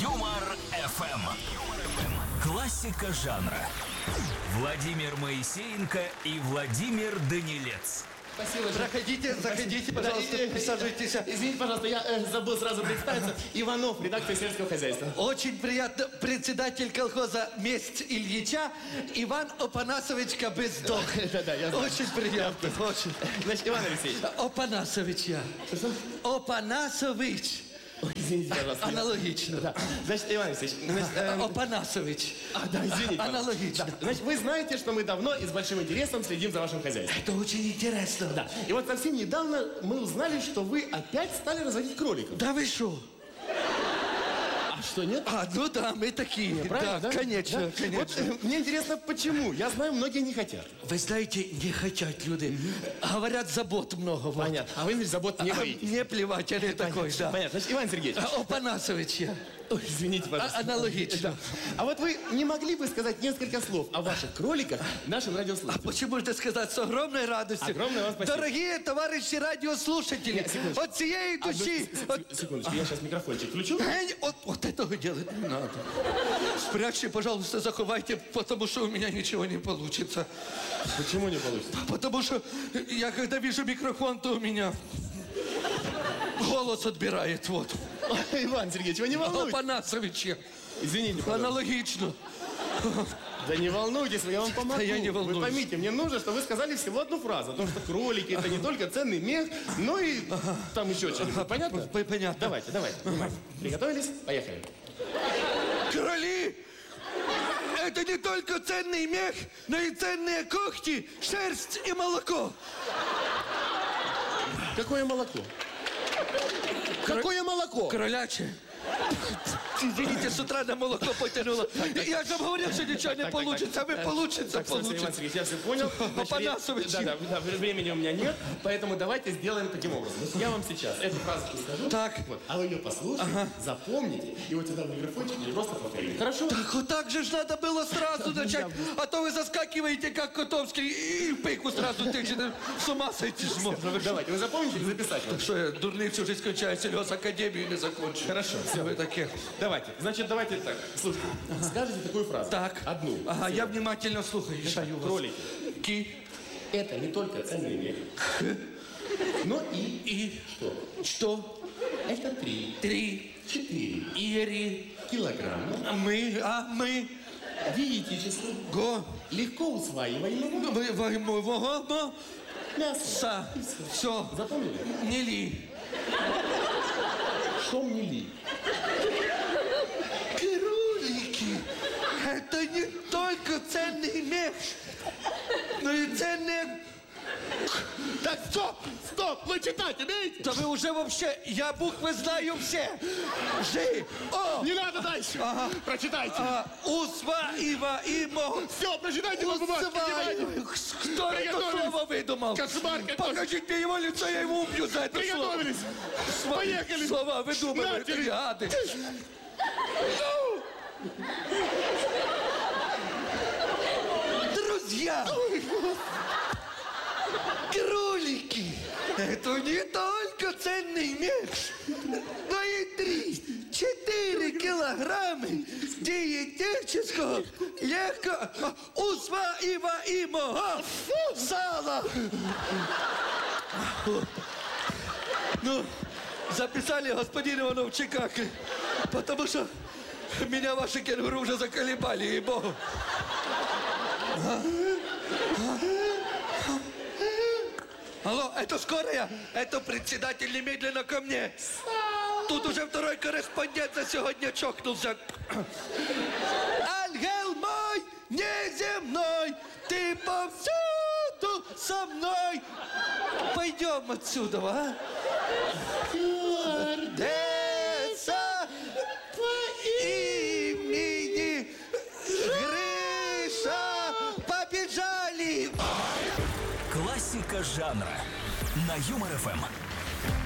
Юмор ФМ. Классика жанра. Владимир Моисеенко и Владимир Данилец. Спасибо. Проходите, заходите, пожалуйста, присаживайтесь. Извините, пожалуйста, я забыл сразу представиться. Иванов, редактор сельского хозяйства. Очень приятно. Председатель колхоза «Месть Ильича» Иван Опанасович Кобыздох. Да, я знаю. Очень приятно, очень. Значит, Иван Алексеевич. Опанасович я. Что? Опанасович. Ой, извините, пожалуйста. Аналогично. Да. Значит, Иван Алексеевич. Опанасович. Да, извините. Аналогично. Да. Значит, вы знаете, что мы давно и с большим интересом следим за вашим хозяйством. Это очень интересно. Да. И вот совсем недавно мы узнали, что вы опять стали разводить кроликов. Да вы что? А что, нет? Ну да, мы такие. Правильно, да? Конечно, Да? конечно. Вот, мне интересно, почему? Я знаю, многие не хотят. Вы знаете, не хотят люди. Говорят, забот много. Вот. Понятно. А вы, значит, забот не боитесь. Мне плевать, я не такой, да. Понятно. Значит, Иван Сергеевич. Опанасович я. Ой, извините, пожалуйста. Аналогично. Да. А вот вы не могли бы сказать несколько слов о ваших кроликах нашим А радиослушателям? почему же сказать с огромной радостью? Огромное вам спасибо. Дорогие товарищи радиослушатели, Нет, секундочку. от всей души... Секундочку, я сейчас микрофончик включу. Вот этого делать не надо. Спрячьте, пожалуйста, заховайте, потому что у меня ничего не получится. Почему не получится? Потому что я, когда вижу микрофон, то у меня голос отбирает, вот. Иван Сергеевич, вы не волнуйтесь. Опанасович я. Извините, пожалуйста. Аналогично. Да не волнуйтесь, я вам помогу. Да я не волнуюсь. Вы поймите, мне нужно, что вы сказали всего одну фразу. О том, что кролики это не только ценный мех, но и там еще что-нибудь. Понятно? Понятно. Давайте. Внимание. Приготовились? Поехали. Короли! Это не только ценный мех, но и ценные когти, шерсть и молоко. Какое молоко? Какое молоко? Кроляче. Извините, с утра на молоко потянуло. Я же говорил, что ничего не получится, а вы получится, Так, Иван получится. Сергеевич, я все понял. Опанасович. Да, времени у меня нет, поэтому давайте сделаем таким образом. Я вам сейчас эту фразу скажу. Так. Вот, а вы ее послушайте, запомните, и вот сюда в микрофончик или просто повторите. Хорошо? Так вот так же ж надо было сразу начать, а то вы заскакиваете, как Котовский, и в пику сразу тычете. С ума сойти ж можно. Вы что? Давайте, вы запомните или записать? Что я, дурный всю жизнь кончаю, сельхозакадемию не закончу. Хорошо, все. Вы такие. Давайте, значит, давайте так. Слушайте, скажите такую фразу. Так. Одну. Ага, я внимательно слухаю. Шаю вас. Кролики. Ки. Это не только ценный мех, но и... Что? Что? Это 3, 4 Ири. килограмма Мы. диетического, Го. легко усваиваемого Во. мяса. Са. Все. Запомнили? Не ли. Шом не ли. Кролики. Это не только ценный мех, но и ценные... Так, стоп, вы читать умеете? Да вы уже вообще... Я буквы знаю все. Жи. О. Не надо дальше. Прочитайте. Усва, ива, имо. Все, прочитайте на бумажке. Кто это слово выдумал? Кошмар какой. Покажите его лицо, я его убью за это слово. Приготовились. Поехали. Слова выдумывают, Нате. гады. Друзья! Кролики! Это не только ценный мех, но и 3-4 килограмма диетического легкого усваиваемого сала. Ну, записали господин Иванов Чикак, потому что меня ваши кенгуру уже заколебали, ей-богу. Алло, это скорая? Это председатель немедленно ко мне. Тут уже второй корреспондент за сегодня чокнулся. Ангел мой неземной, ты повсюду со мной. Пойдем отсюда, а? Сердца по имени Гриша побежали. Классика жанра. На Юмор ФМ.